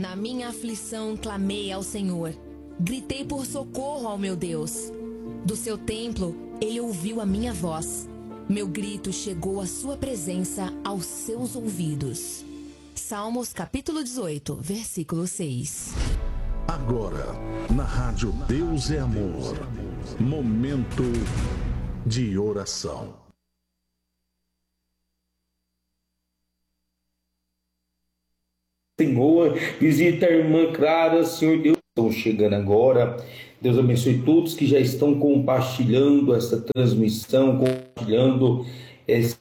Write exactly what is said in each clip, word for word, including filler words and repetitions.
Na minha aflição clamei ao Senhor, gritei por socorro ao meu Deus. Do seu templo ele ouviu a minha voz, meu grito chegou à sua presença, aos seus ouvidos. Salmos capítulo dezoito, versículo seis. Agora, na rádio Deus é Amor, momento de oração. Senhor, visita a irmã Clara, Senhor Deus, estão chegando agora. Deus abençoe todos que já estão compartilhando essa transmissão, compartilhando esse.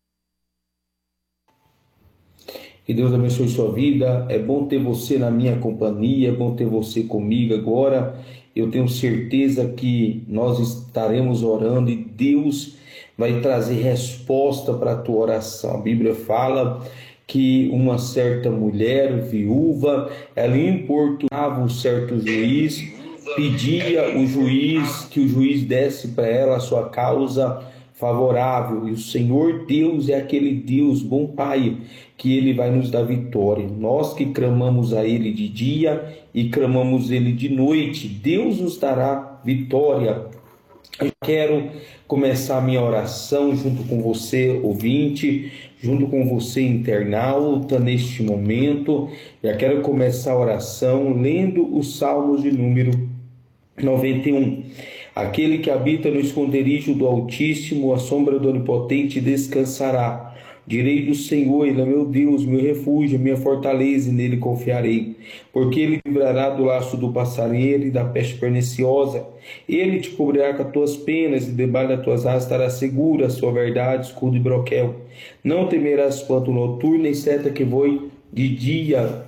Que Deus abençoe sua vida. É bom ter você na minha companhia, é bom ter você comigo agora. Eu tenho certeza que nós estaremos orando e Deus vai trazer resposta para a tua oração. A Bíblia fala que uma certa mulher viúva, ela importunava um certo juiz, pedia o juiz que o juiz desse para ela a sua causa favorável. E o Senhor Deus é aquele Deus, bom Pai, que Ele vai nos dar vitória. Nós que clamamos a Ele de dia e clamamos Ele de noite, Deus nos dará vitória. Eu quero começar a minha oração junto com você, ouvinte, junto com você, internauta, neste momento. Já quero começar a oração lendo os Salmos de número noventa e um. Aquele que habita no esconderijo do Altíssimo, a sombra do Onipotente descansará. Direi do Senhor, Ele é meu Deus, meu refúgio, minha fortaleza, e nele confiarei. Porque Ele livrará do laço do passarinheiro e da peste perniciosa. Ele te cobrirá com as tuas penas, e debaixo das tuas asas estará segura a sua verdade, escudo e broquel. Não temerás espanto noturno, nem seta que voe de dia,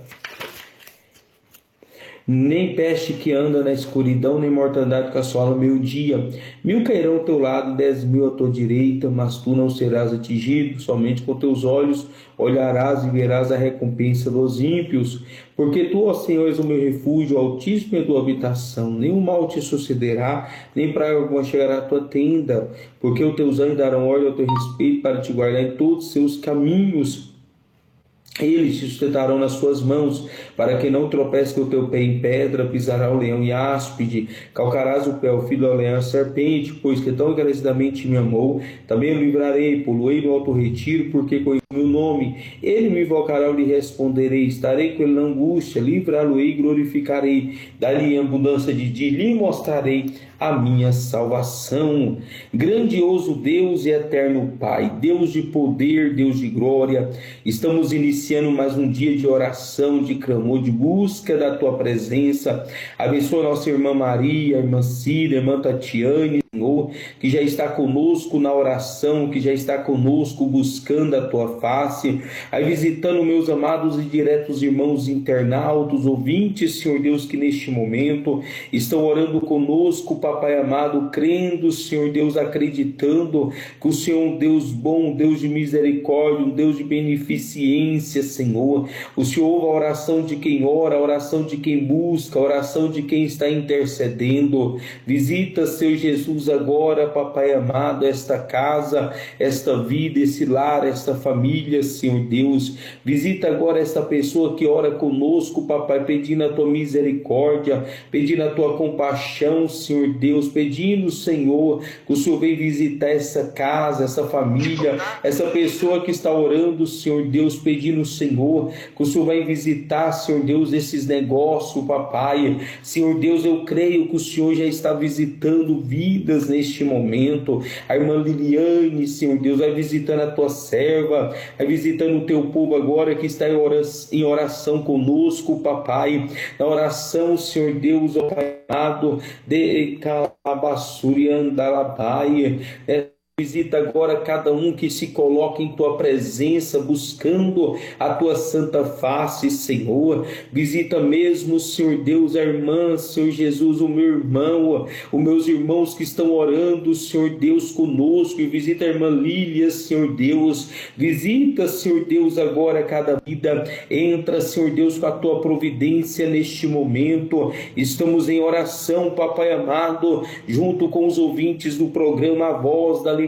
nem peste que anda na escuridão, nem mortandade que assola o meio-dia. Mil cairão ao teu lado, dez mil à tua direita, mas tu não serás atingido. Somente com teus olhos olharás e verás a recompensa dos ímpios. Porque tu, ó Senhor, és o meu refúgio, o Altíssimo é a tua habitação. Nenhum mal te sucederá, nem praga alguma chegará à tua tenda. Porque os teus anjos darão ordem ao teu respeito para te guardar em todos os seus caminhos. Eles te sustentarão nas suas mãos, para que não tropece com o teu pé em pedra. Pisará o leão e a áspide, calcarás o pé ao filho do leão e a serpente. Pois que tão encarecidamente me amou, também o livrarei, poloei no alto retiro, porque conheço o meu nome. Ele me invocará, eu lhe responderei, estarei com ele na angústia, livrá-lo-ei e glorificarei. Dali em abundância de dia lhe mostrarei a minha salvação. Grandioso Deus e eterno Pai, Deus de poder, Deus de glória, estamos iniciando mais um dia de oração, de clamor, de busca da tua presença. Abençoa nossa irmã Maria, irmã Cida, irmã Tatiane, Senhor, que já está conosco na oração, que já está conosco buscando a tua face, aí visitando meus amados e diretos irmãos internautas, ouvintes, Senhor Deus, que neste momento estão orando conosco, Papai amado, crendo, Senhor Deus, acreditando que o Senhor é um Deus bom, um Deus de misericórdia, um Deus de beneficência, Senhor. O Senhor ouve a oração de quem ora, a oração de quem busca, a oração de quem está intercedendo. Visita, Senhor Jesus, agora, Papai amado, esta casa, esta vida, esse lar, esta família, Senhor Deus. Visita agora esta pessoa que ora conosco, Papai, pedindo a tua misericórdia, pedindo a tua compaixão, Senhor Deus, pedindo, Senhor, que o Senhor venha visitar essa casa, essa família, essa pessoa que está orando, Senhor Deus, pedindo, Senhor, que o Senhor vai visitar, Senhor Deus, esses negócios, Papai. Senhor Deus, eu creio que o Senhor já está visitando vidas neste momento. A irmã Liliane, Senhor Deus, vai visitando a tua serva, vai visitando o teu povo agora que está em oração conosco, Papai. Na oração, Senhor Deus, ó Pai amado, de Calabasuriandalabai, é visita agora cada um que se coloca em tua presença, buscando a tua santa face, Senhor. Visita mesmo, Senhor Deus, a irmã, Senhor Jesus, o meu irmão, os meus irmãos que estão orando, Senhor Deus, conosco. E visita a irmã Lília, Senhor Deus. Visita, Senhor Deus, agora cada vida. Entra, Senhor Deus, com a tua providência neste momento. Estamos em oração, Papai amado, junto com os ouvintes do programa A Voz da Liberdade.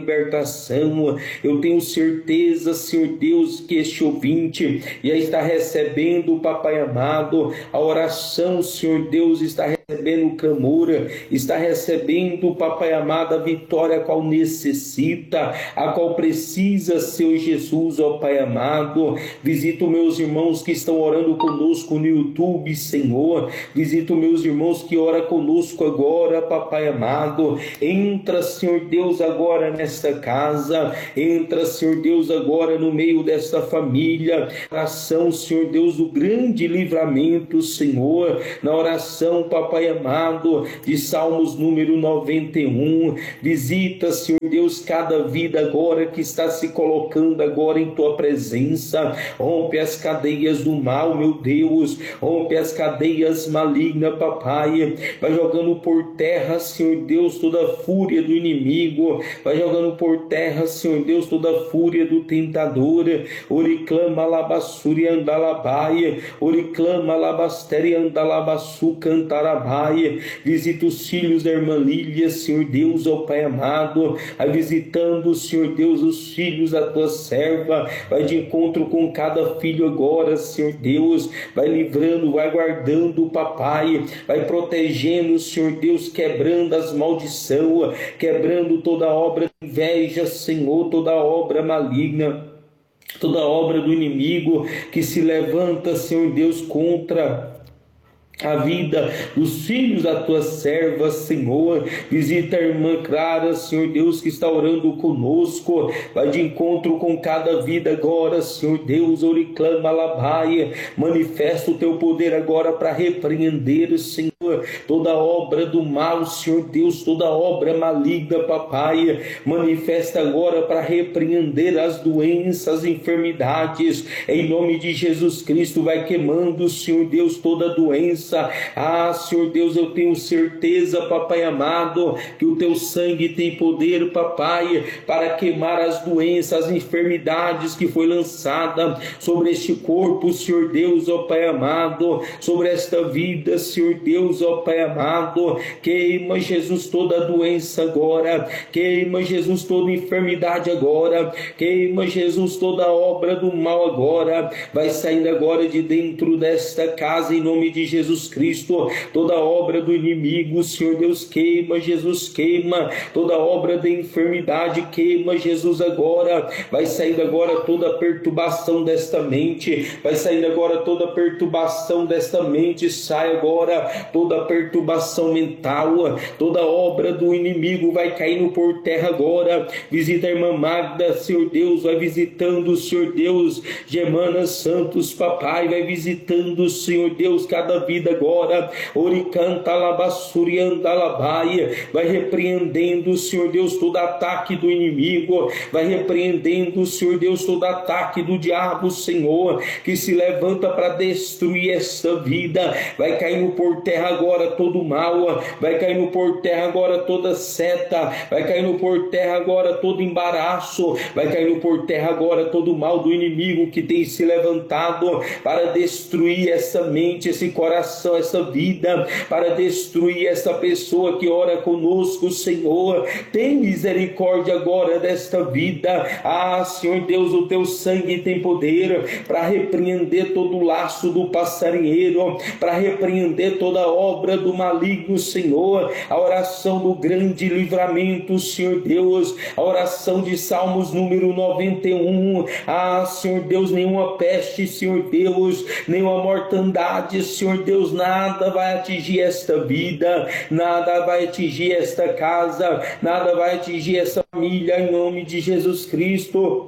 libertação. Eu tenho certeza, Senhor Deus, que este ouvinte já está recebendo, Papai amado, a oração, Senhor Deus, está recebendo o clamor, está recebendo, Papai amado, a vitória a qual necessita, a qual precisa, Senhor Jesus, ó Pai amado. Visita os meus irmãos que estão orando conosco no YouTube, Senhor. Visita os meus irmãos que oram conosco agora, Papai amado. Entra, Senhor Deus, agora nesta casa. Entra, Senhor Deus, agora no meio desta família. Oração, Senhor Deus, do grande livramento, Senhor. Na oração, Papai amado, de Salmos número noventa e um. Visita, Senhor Deus, cada vida agora que está se colocando agora em Tua presença. Rompe as cadeias do mal, meu Deus. Rompe as cadeias malignas, Papai. Vai jogando por terra, Senhor Deus, toda a fúria do inimigo. Vai jogando por terra, Senhor Deus, toda a fúria do tentador. Oriclama labassuri andalabaia. Oriclama labasteri andalabassu cantarabaia. Visita os filhos da irmã Lília, Senhor Deus, ó Pai amado. Vai visitando, Senhor Deus, os filhos da Tua serva. Vai de encontro com cada filho agora, Senhor Deus. Vai livrando, vai guardando, Papai. Vai protegendo, Senhor Deus, quebrando as maldições, quebrando toda obra de inveja, Senhor, toda obra maligna, toda obra do inimigo que se levanta, Senhor Deus, contra a vida dos filhos da Tua serva, Senhor. Visita a irmã Clara, Senhor Deus, que está orando conosco. Vai de encontro com cada vida agora, Senhor Deus. Oriclama labaia. Manifesta o Teu poder agora para repreender, Senhor, toda obra do mal, Senhor Deus, toda obra maligna, Papai. Manifesta agora para repreender as doenças, as enfermidades. Em nome de Jesus Cristo, vai queimando, Senhor Deus, toda doença. Ah, Senhor Deus, eu tenho certeza, Papai amado, que o Teu sangue tem poder, Papai, para queimar as doenças, as enfermidades que foi lançada sobre este corpo, Senhor Deus, ó Pai amado, sobre esta vida, Senhor Deus, ó Pai amado. Queima, Jesus, toda doença agora. Queima, Jesus, toda enfermidade agora. Queima, Jesus, toda obra do mal agora. Vai saindo agora de dentro desta casa, em nome de Jesus Cristo. Toda obra do inimigo, Senhor Deus, queima, Jesus, queima. Toda obra da enfermidade, queima, Jesus, agora. Vai saindo agora toda perturbação desta mente. Vai saindo agora toda perturbação desta mente. Sai agora toda perturbação mental. Toda obra do inimigo vai caindo por terra agora. Visita a irmã Magda, Senhor Deus. Vai visitando, Senhor Deus, Germana Santos, Papai. Vai visitando, Senhor Deus, cada vida agora. Oricanta labassuri andalabaia. Vai repreendendo, Senhor Deus, todo ataque do inimigo. Vai repreendendo, Senhor Deus, todo ataque do diabo, Senhor, que se levanta para destruir esta vida. Vai caindo por terra agora todo mal. Vai caindo por terra agora toda seta. Vai caindo por terra agora todo embaraço. Vai caindo por terra agora todo mal do inimigo que tem se levantado para destruir essa mente, esse coração, essa vida, para destruir essa pessoa que ora conosco, Senhor. Tem misericórdia agora desta vida. Ah, Senhor Deus, o Teu sangue tem poder para repreender todo o laço do passarinheiro, para repreender toda obra do maligno, Senhor. A oração do grande livramento, Senhor Deus, a oração de Salmos número noventa e um. Ah, Senhor Deus, nenhuma peste, Senhor Deus, nenhuma mortandade, Senhor Deus, nada vai atingir esta vida, nada vai atingir esta casa, nada vai atingir essa família, em nome de Jesus Cristo.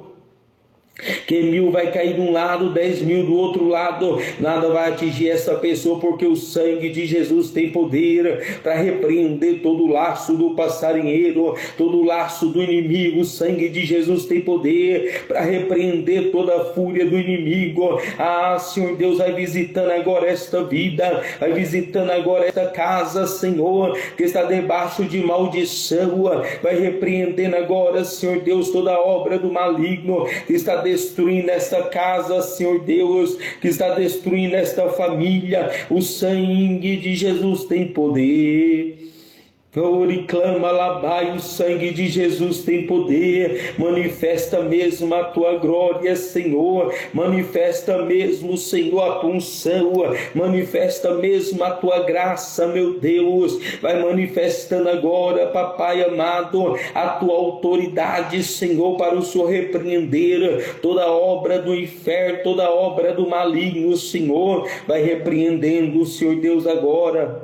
Que mil vai cair de um lado, dez mil do outro lado, nada vai atingir essa pessoa, porque o sangue de Jesus tem poder para repreender todo o laço do passarinheiro, todo o laço do inimigo. O sangue de Jesus tem poder para repreender toda a fúria do inimigo. Ah, Senhor Deus, vai visitando agora esta vida, vai visitando agora esta casa, Senhor, que está debaixo de maldição. Vai repreendendo agora, Senhor Deus, toda a obra do maligno que está destruindo esta casa, Senhor Deus, que está destruindo esta família. O sangue de Jesus tem poder. Ore, clama, labai, o sangue de Jesus tem poder. Manifesta mesmo a tua glória, Senhor. Manifesta mesmo, Senhor, a tua unção. Manifesta mesmo a tua graça, meu Deus. Vai manifestando agora, papai amado, a tua autoridade, Senhor, para o Senhor repreender toda obra do inferno, toda obra do maligno, Senhor. Vai repreendendo, Senhor Deus, agora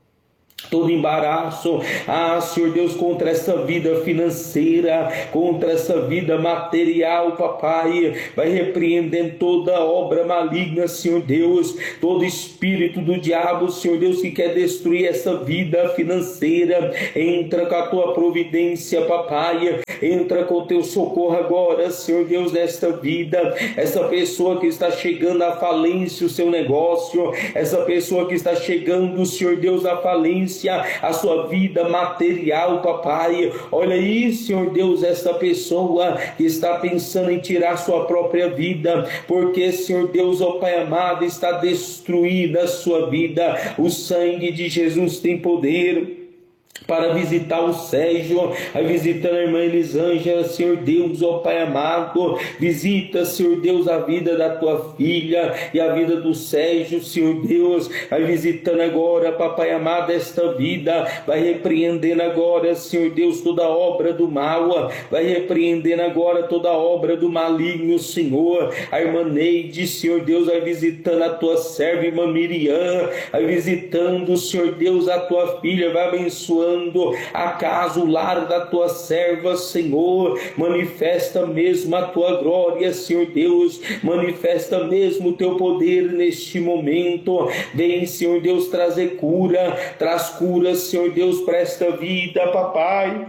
todo embaraço, ah, Senhor Deus, contra essa vida financeira, contra essa vida material, papai, vai repreendendo toda obra maligna, Senhor Deus, todo espírito do diabo, Senhor Deus, que quer destruir essa vida financeira. Entra com a tua providência, papai, entra com o teu socorro agora, Senhor Deus, nesta vida, essa pessoa que está chegando à falência, o seu negócio, essa pessoa que está chegando, Senhor Deus, à falência, a sua vida material, papai. Olha aí, Senhor Deus, esta pessoa que está pensando em tirar sua própria vida, porque, Senhor Deus, ó Pai amado, está destruída a sua vida. O sangue de Jesus tem poder para visitar o Sérgio, visitando a irmã Elisângela, Senhor Deus, ó Pai amado, visita, Senhor Deus, a vida da tua filha e a vida do Sérgio, Senhor Deus, vai visitando agora, papai amado, esta vida, vai repreendendo agora, Senhor Deus, toda obra do mal, vai repreendendo agora toda obra do maligno, Senhor. A irmã Neide, Senhor Deus, vai visitando a tua serva, irmã Miriam, vai visitando, Senhor Deus, a tua filha, vai abençoando a casa, o lar da tua serva, Senhor. Manifesta mesmo a tua glória, Senhor Deus, manifesta mesmo o teu poder neste momento. Vem, Senhor Deus, trazer cura, traz cura, Senhor Deus, para esta vida, papai.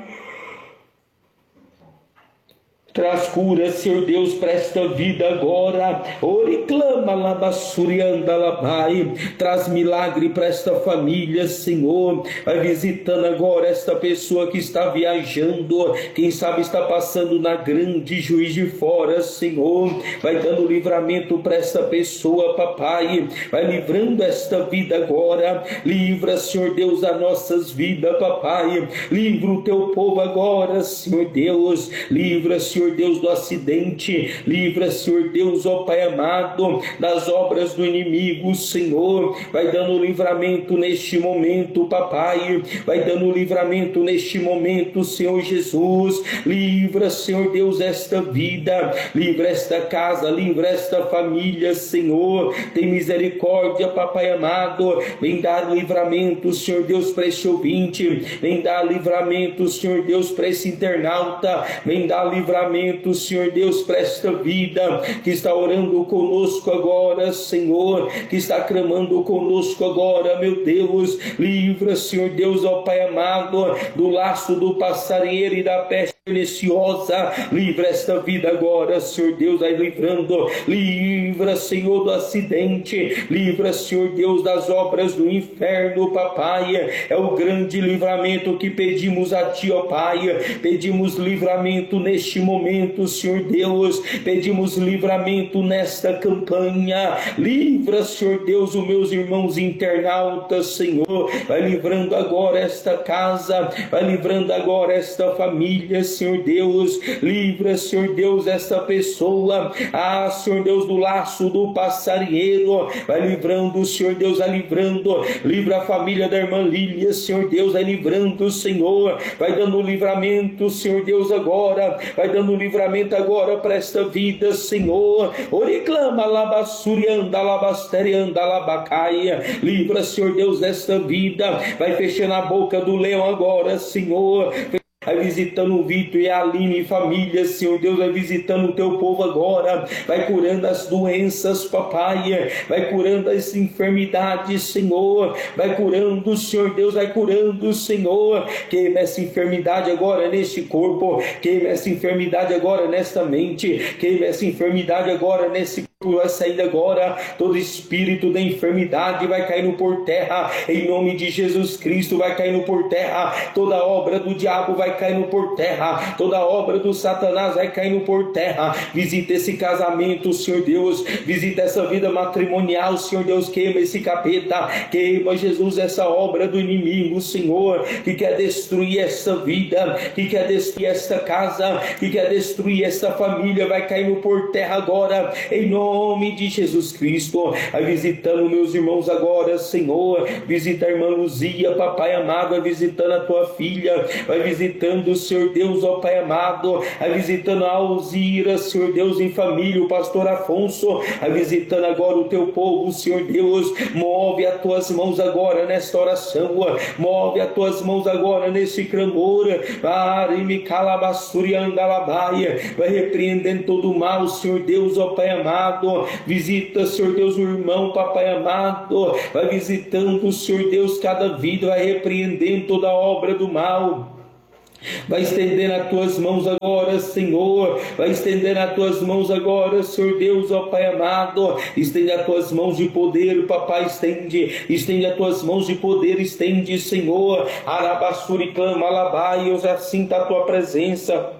Traz cura, Senhor Deus, para esta vida agora. Ore, clama, labassurianda, labai. Traz milagre para esta família, Senhor. Vai visitando agora esta pessoa que está viajando. Quem sabe está passando na grande Juiz de Fora, Senhor. Vai dando livramento para esta pessoa, papai. Vai livrando esta vida agora. Livra, Senhor Deus, as nossas vidas, papai. Livra o teu povo agora, Senhor Deus. Livra, Senhor Deus, do acidente. Livra, Senhor Deus, ó Pai amado, das obras do inimigo, Senhor. Vai dando livramento neste momento, papai. Vai dando livramento neste momento, Senhor Jesus. Livra, Senhor Deus, esta vida. Livra esta casa, livra esta família, Senhor. Tem misericórdia, papai amado. Vem dar livramento, Senhor Deus, para este ouvinte. Vem dar livramento, Senhor Deus, para esse internauta. Vem dar livramento, Senhor Deus, para esta vida que está orando conosco agora, Senhor, que está clamando conosco agora, meu Deus. Livra, Senhor Deus, ó Pai amado, do laço do passarinheiro e da peste perniciosa. Livra esta vida agora, Senhor Deus, vai livrando. Livra, Senhor, do acidente. Livra, Senhor Deus, das obras do inferno, papai. É o grande livramento que pedimos a Ti, ó Pai. Pedimos livramento neste momento, Senhor Deus. Pedimos livramento nesta campanha. Livra, Senhor Deus, os meus irmãos internautas, Senhor. Vai livrando agora esta casa. Vai livrando agora esta família, Senhor Deus. Livra, Senhor Deus, esta pessoa, ah, Senhor Deus, do laço do passarinheiro. Vai livrando, Senhor Deus, vai livrando. Livra a família da irmã Lília, Senhor Deus, vai livrando, Senhor. Vai dando livramento, Senhor Deus, agora. Vai dando livramento agora para esta vida, Senhor. Oriclama, labassurianda, labasterianda, labacaia. Livra, Senhor Deus, desta vida. Vai fechando a boca do leão agora, Senhor. Vai visitando o Vitor e a Aline e família, Senhor Deus, vai visitando o teu povo agora, vai curando as doenças, papai, vai curando as enfermidades, Senhor, vai curando, Senhor Deus, vai curando, Senhor. Queima essa enfermidade agora neste corpo, queima essa enfermidade agora nesta mente, queima essa enfermidade agora nesse vai sair agora, todo espírito da enfermidade vai caindo por terra, em nome de Jesus Cristo, vai caindo por terra, toda obra do diabo vai caindo por terra, toda obra do Satanás vai caindo por terra. Visita esse casamento, Senhor Deus, visita essa vida matrimonial, Senhor Deus, queima esse capeta, queima, Jesus, essa obra do inimigo, Senhor, que quer destruir essa vida, que quer destruir esta casa, que quer destruir essa família, vai caindo por terra agora, em nome Em nome de Jesus Cristo. Vai visitando meus irmãos agora, Senhor. Visita a irmã Luzia, Papai amado. Vai visitando a tua filha. Vai visitando o Senhor Deus, ó Pai amado. Vai visitando a Alzira, Senhor Deus, em família. O pastor Afonso. Vai visitando agora o teu povo, Senhor Deus. Move as tuas mãos agora nesta oração. Move as tuas mãos agora nesse clamor. Vai repreendendo todo o mal, Senhor Deus, ó Pai amado. Visita, Senhor Deus, o irmão, Papai amado. Vai visitando, Senhor Deus, cada vida. Vai repreendendo toda a obra do mal. Vai estender as tuas mãos agora, Senhor. Vai estender as tuas mãos agora, Senhor Deus, ó Pai amado. Estende as tuas mãos de poder, Papai, estende. Estende as tuas mãos de poder, estende, Senhor. Arabassuri clama, alabai. Eu já sinto a tua presença.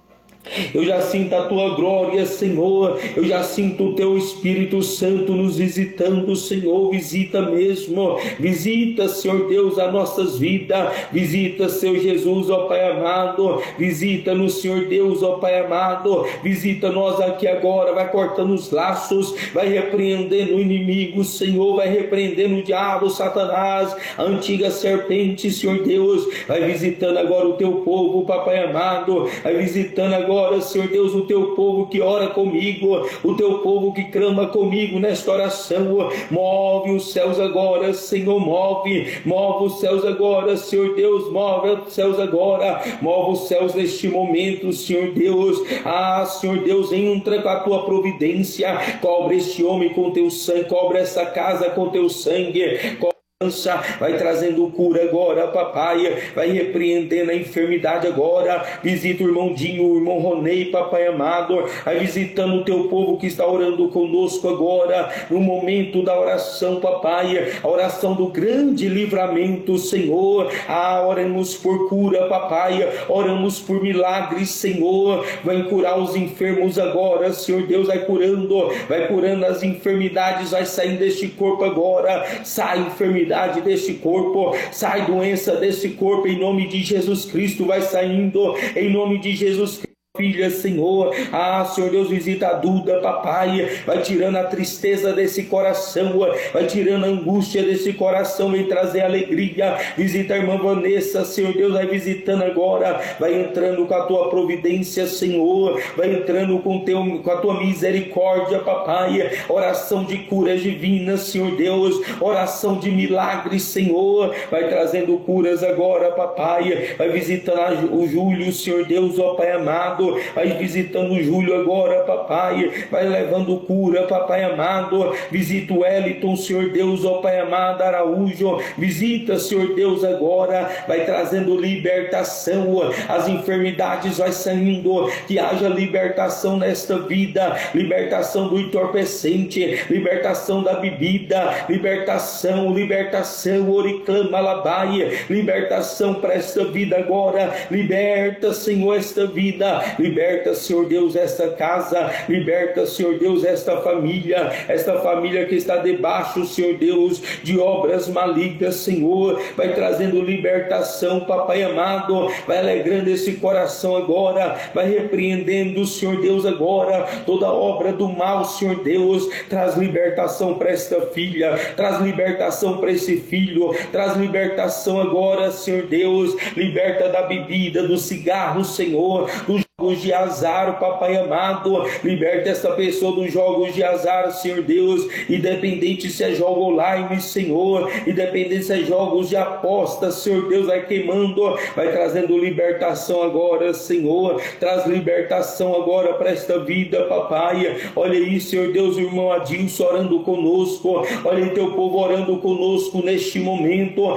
Eu já sinto a tua glória, Senhor. Eu já sinto o teu Espírito Santo nos visitando, Senhor. Visita mesmo. Visita, Senhor Deus, as nossas vidas. Visita, Senhor Jesus, ó Pai amado. Visita-nos, Senhor Deus, ó Pai amado. Visita nós aqui agora. Vai cortando os laços. Vai repreendendo o inimigo, Senhor. Vai repreendendo o diabo, Satanás, a antiga serpente, Senhor Deus. Vai visitando agora o teu povo, Papai amado. Vai visitando agora Agora, Senhor Deus, o teu povo que ora comigo, o teu povo que clama comigo nesta oração. Move os céus agora, Senhor, move, move os céus agora, Senhor Deus, move os céus agora, move os céus neste momento, Senhor Deus. Ah, Senhor Deus, entra com a tua providência, cobre este homem com teu sangue, cobre essa casa com teu sangue, cobre vai trazendo cura agora, Papai. Vai repreendendo a enfermidade agora. Visita o irmão Dinho, o irmão Ronei, Papai amado. Vai visitando o teu povo que está orando conosco agora, no momento da oração, Papai, a oração do grande livramento, Senhor. Ah, oramos por cura, Papai, oramos por milagres, Senhor. Vai curar os enfermos agora, Senhor Deus. Vai curando, vai curando as enfermidades, vai saindo deste corpo agora. Sai enfermidade deste corpo, sai doença deste corpo, em nome de Jesus Cristo. Vai saindo, em nome de Jesus Cristo. Filha, Senhor. Ah, Senhor Deus, visita a Duda, Papai. Vai tirando a tristeza desse coração, vai tirando a angústia desse coração, vem trazer alegria. Visita a irmã Vanessa, Senhor Deus, vai visitando agora, vai entrando com a tua providência, Senhor, vai entrando com, teu, com a tua misericórdia, Papai. Oração de curas divinas, Senhor Deus, oração de milagres, Senhor, vai trazendo curas agora, Papai. Vai visitando o Júlio, Senhor Deus, ó Pai amado. Vai visitando o Júlio agora, Papai. Vai levando cura, Papai amado. Visita o Wellington, Senhor Deus, ó Pai amado, Araújo. Visita, Senhor Deus, agora. Vai trazendo libertação. As enfermidades vai saindo. Que haja libertação nesta vida. Libertação do entorpecente. Libertação da bebida. Libertação, libertação. Oriclama Labai. Libertação para esta vida agora. Liberta, Senhor, esta vida. Liberta, Senhor Deus, esta casa. Liberta, Senhor Deus, esta família. Esta família que está debaixo, Senhor Deus, de obras malignas, Senhor. Vai trazendo libertação, Papai amado. Vai alegrando esse coração agora. Vai repreendendo, Senhor Deus, agora toda obra do mal, Senhor Deus. Traz libertação para esta filha. Traz libertação para esse filho. Traz libertação agora, Senhor Deus. Liberta da bebida, do cigarro, Senhor, do jogos de azar, Papai amado. Liberta essa pessoa dos jogos de azar, Senhor Deus, independente se é jogo online, Senhor, independente se é jogos de aposta, Senhor Deus, vai queimando, vai trazendo libertação agora, Senhor. Traz libertação agora para esta vida, Papai. Olha aí, Senhor Deus, o irmão Adilson orando conosco. Olha aí teu povo orando conosco neste momento. Ora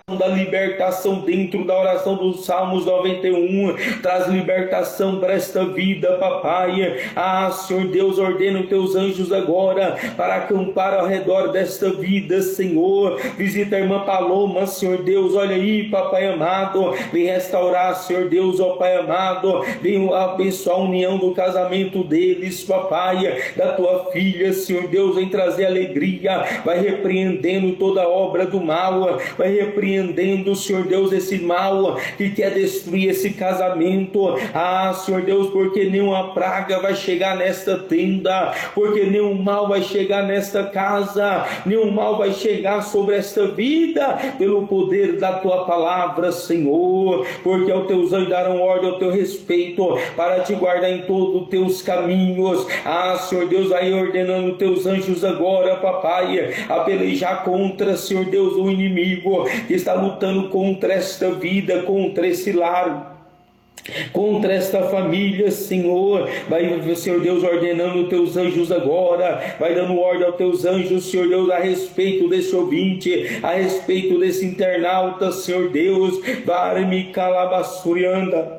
da libertação dentro da oração dos Salmos noventa e um. Traz libertação para esta vida, papai. Ah, Senhor Deus, ordena os teus anjos agora para acampar ao redor desta vida, Senhor. Visita a irmã Paloma, Senhor Deus, olha aí, papai amado. Vem restaurar, Senhor Deus, ó Pai amado. Vem abençoar a união do casamento deles, papai, da tua filha, Senhor Deus. Vem trazer alegria, vai repreendendo toda obra do mal, vai repreendendo, Senhor Deus, esse mal que quer destruir esse casamento. Ah, Senhor Deus, porque nenhuma praga vai chegar nesta tenda, porque nenhum mal vai chegar nesta casa, nenhum mal vai chegar sobre esta vida, pelo poder da tua palavra, Senhor, porque aos teus anjos darão ordem ao teu respeito, para te guardar em todos os teus caminhos. Ah, Senhor Deus, vai ordenando teus anjos agora, papai, a pelejar contra, Senhor Deus, o inimigo que está lutando contra esta vida, contra esse lar, contra esta família, Senhor. Vai, Senhor Deus, ordenando os teus anjos agora, vai dando ordem aos teus anjos, Senhor Deus, a respeito desse ouvinte, a respeito desse internauta, Senhor Deus. Vai-me calabassurianda.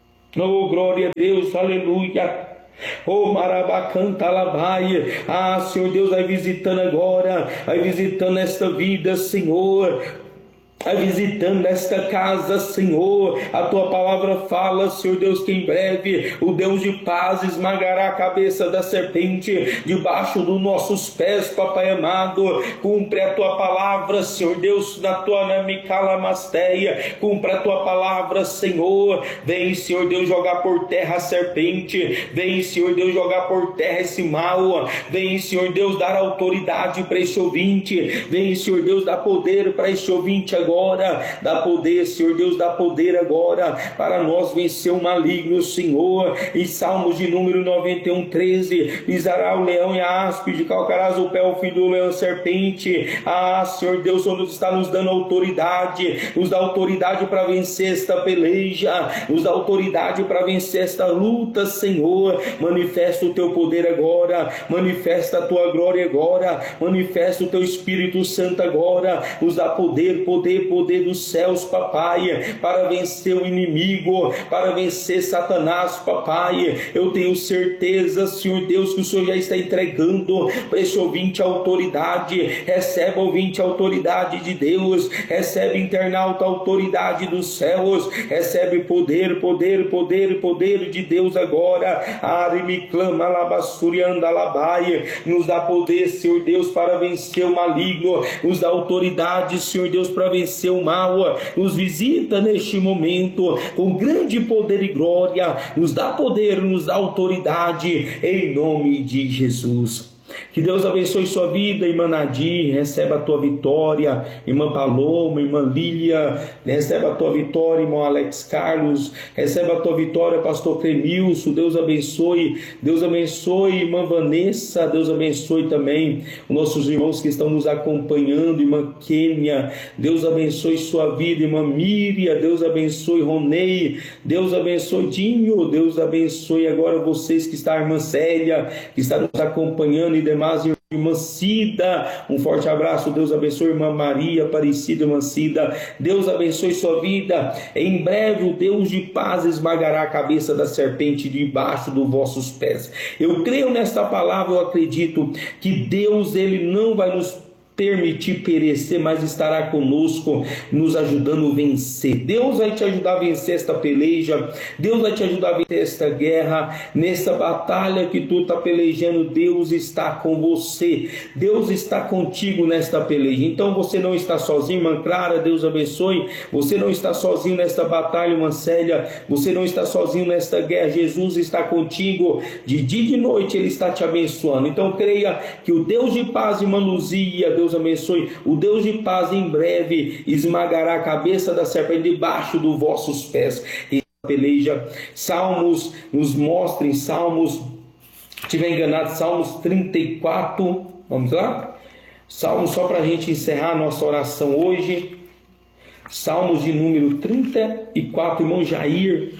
Oh, glória a Deus, aleluia. Oh, marabacanta labai. Ah, Senhor Deus, vai visitando agora, vai visitando esta vida, Senhor, vai visitando esta casa, Senhor. A tua palavra fala, Senhor Deus, que em breve o Deus de paz esmagará a cabeça da serpente debaixo dos nossos pés, papai amado. Cumpre a tua palavra, Senhor Deus, na tua namicalamasteia. Cumpre a tua palavra, Senhor. Vem, Senhor Deus, jogar por terra a serpente. Vem, Senhor Deus, jogar por terra esse mal. Vem, Senhor Deus, dar autoridade para este ouvinte. Vem, Senhor Deus, dar poder para este ouvinte agora. Agora, dá poder, Senhor Deus, dá poder agora para nós vencer o maligno, Senhor. Em Salmos de número noventa e um, treze, pisará o leão e a áspide, calcarás o pé o filho do leão e serpente. Ah, Senhor Deus, o Senhor está nos dando autoridade, nos dá autoridade para vencer esta peleja, nos dá autoridade para vencer esta luta, Senhor. Manifesta o teu poder agora, manifesta a tua glória agora, manifesta o teu Espírito Santo agora, nos dá poder, poder, poder dos céus, papai, para vencer o inimigo, para vencer Satanás, papai. Eu tenho certeza, Senhor Deus, que o Senhor já está entregando para esse ouvinte a autoridade. Recebe, ouvinte, a autoridade de Deus, recebe, internauta, a autoridade dos céus, recebe poder, poder, poder, poder de Deus agora. Arime clama labassurianda labai. Nos dá poder, Senhor Deus, para vencer o maligno, nos dá autoridade, Senhor Deus, para vencer o mal. Nos visita neste momento com grande poder e glória, nos dá poder, nos dá autoridade, em nome de Jesus. Que Deus abençoe sua vida, irmã Nadir, receba a tua vitória, irmã Paloma, irmã Lília, receba a tua vitória, irmão Alex Carlos, receba a tua vitória, pastor Clemilson. Deus abençoe, Deus abençoe, irmã Vanessa, Deus abençoe também os nossos irmãos que estão nos acompanhando, irmã Kênia, Deus abençoe sua vida, irmã Miriam, Deus abençoe Ronei, Deus abençoe Dinho, Deus abençoe agora vocês que está a irmã Célia, que está nos acompanhando, e demais, irmã Cida, um forte abraço. Deus abençoe, irmã Maria Aparecida, irmã Cida, Deus abençoe sua vida. Em breve o Deus de paz esmagará a cabeça da serpente debaixo dos vossos pés. Eu creio nesta palavra, eu acredito que Deus, ele não vai nos permitir perecer, mas estará conosco, nos ajudando a vencer. Deus vai te ajudar a vencer esta peleja, Deus vai te ajudar a vencer esta guerra, nessa batalha que tu está pelejando. Deus está com você, Deus está contigo nesta peleja. Então você não está sozinho, irmã Clara, Deus abençoe. Você não está sozinho nesta batalha, irmã Célia, você não está sozinho nesta guerra. Jesus está contigo, de dia e de noite ele está te abençoando. Então creia que o Deus de paz, irmã Luzia, Deus abençoe, o Deus de paz em breve esmagará a cabeça da serpente debaixo dos vossos pés. E peleja, Salmos nos mostra em Salmos, se estiver enganado, Salmos trinta e quatro, vamos lá? Salmos, só para a gente encerrar a nossa oração hoje, Salmos de número trinta e quatro, irmão Jair,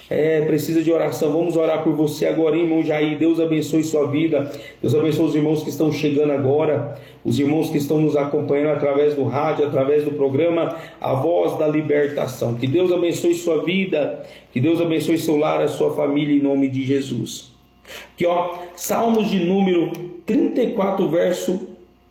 é, precisa de oração. Vamos orar por você agora, hein, irmão Jair. Deus abençoe sua vida. Deus abençoe os irmãos que estão chegando agora, os irmãos que estão nos acompanhando através do rádio, através do programa A Voz da Libertação. Que Deus abençoe sua vida, que Deus abençoe seu lar, a sua família, em nome de Jesus. Aqui, ó, Salmos de número trinta e quatro, verso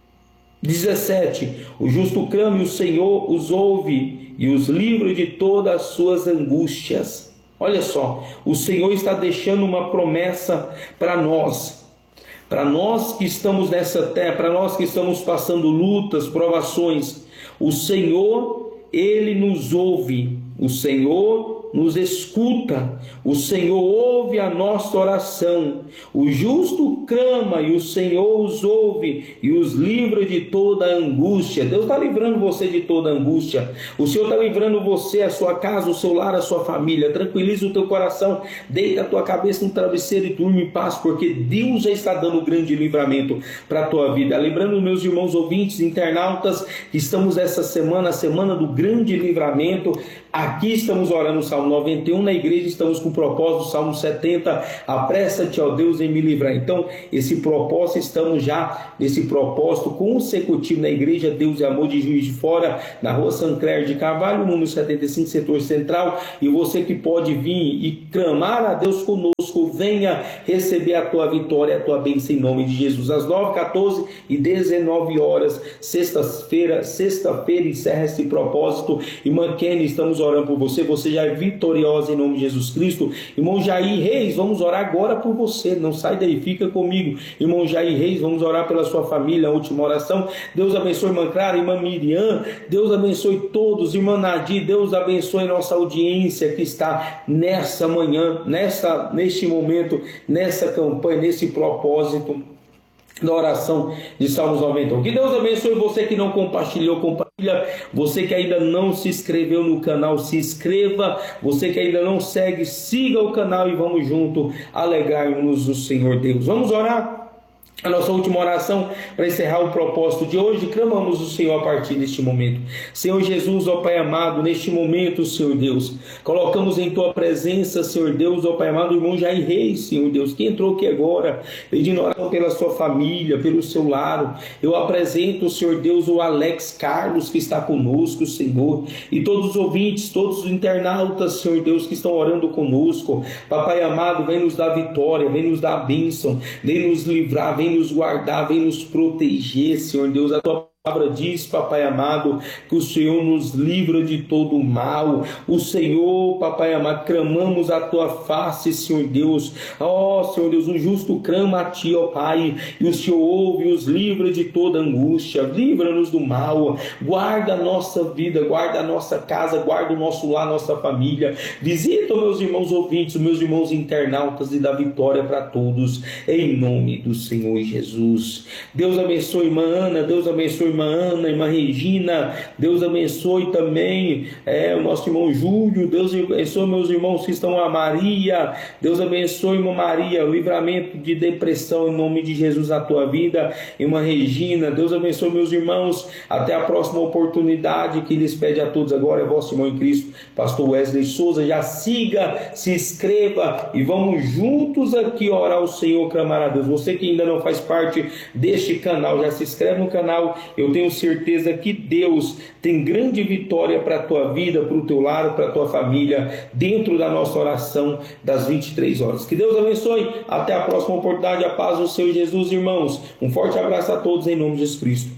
dezessete. O justo clama e o Senhor os ouve e os livra de todas as suas angústias. Olha só, o Senhor está deixando uma promessa para nós. Para nós que estamos nessa terra, para nós que estamos passando lutas, provações, o Senhor, Ele nos ouve, o Senhor nos escuta, o Senhor ouve a nossa oração, o justo clama e o Senhor os ouve e os livra de toda angústia. Deus está livrando você de toda angústia, o Senhor está livrando você, a sua casa, o seu lar, a sua família. Tranquiliza o teu coração, deita a tua cabeça no travesseiro e durma em paz, porque Deus já está dando grande livramento para a tua vida. Lembrando, meus irmãos ouvintes, internautas, que estamos essa semana, a semana do grande livramento. Aqui estamos orando o Salmo noventa e um, na igreja estamos com o propósito do Salmo setenta, apressa-te, ó Deus, em me livrar. Então, esse propósito, estamos já nesse propósito consecutivo na igreja Deus e Amor de Juiz de Fora, na rua Sancler de Carvalho, número setenta e cinco, setor central. E você que pode vir e clamar a Deus conosco, venha receber a tua vitória, a tua bênção em nome de Jesus. Às nove, quatorze e dezenove horas, sexta-feira, sexta-feira encerra esse propósito. Irmã Kenny, estamos orando por você, você já é vitoriosa em nome de Jesus Cristo. Irmão Jair Reis, vamos orar agora por você, não sai daí, fica comigo. Irmão Jair Reis, vamos orar pela sua família, a última oração. Deus abençoe irmã Clara, irmã Miriam, Deus abençoe todos, irmã Nadir, Deus abençoe nossa audiência que está nessa manhã, nessa, neste momento, nessa campanha, nesse propósito da oração de Salmos noventa e um. Que Deus abençoe você que não compartilhou, compartilha. Você que ainda não se inscreveu no canal, se inscreva. Você que ainda não segue, siga o canal e vamos junto alegrar-nos no Senhor Deus. Vamos orar? A nossa última oração para encerrar o propósito de hoje, clamamos o Senhor a partir deste momento. Senhor Jesus, ó Pai amado, neste momento, Senhor Deus, colocamos em Tua presença, Senhor Deus, ó Pai amado, o irmão Jair Reis, Senhor Deus, que entrou aqui agora, pedindo oração pela sua família, pelo seu lar. Eu apresento, Senhor Deus, o Alex Carlos, que está conosco, Senhor, e todos os ouvintes, todos os internautas, Senhor Deus, que estão orando conosco. Papai amado, vem nos dar vitória, vem nos dar a bênção, vem nos livrar, vem nos guardar, vem nos proteger, Senhor Deus. A tua palavra diz, Papai amado, que o Senhor nos livra de todo o mal. O Senhor, Papai amado, clamamos a tua face, Senhor Deus. Ó, Senhor Deus, o justo clama a ti, ó Pai, e o Senhor ouve e os livra de toda angústia. Livra-nos do mal, guarda a nossa vida, guarda a nossa casa, guarda o nosso lar, nossa família. Visita os meus irmãos ouvintes, os meus irmãos internautas, e dá vitória para todos, em nome do Senhor Jesus. Deus abençoe irmã Ana, Deus abençoe irmã Ana, irmã Regina, Deus abençoe também é, o nosso irmão Júlio, Deus abençoe meus irmãos que estão a Maria, Deus abençoe irmã Maria, o livramento de depressão em nome de Jesus na tua vida, irmã Regina, Deus abençoe meus irmãos, até a próxima oportunidade que lhes pede a todos agora, é vosso irmão em Cristo, pastor Wesley Souza. Já siga, se inscreva e vamos juntos aqui orar ao Senhor, clamar a Deus. Você que ainda não faz parte deste canal, já se inscreve no canal. Eu tenho certeza que Deus tem grande vitória para a tua vida, para o teu lar, para a tua família, dentro da nossa oração das vinte e três horas. Que Deus abençoe. Até a próxima oportunidade. A paz do Senhor Jesus, irmãos. Um forte abraço a todos em nome de Jesus Cristo.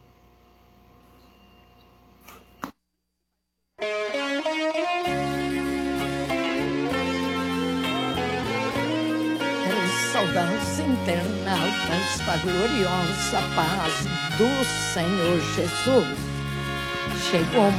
Saudar os internautas com a gloriosa paz do Senhor Jesus. Chegou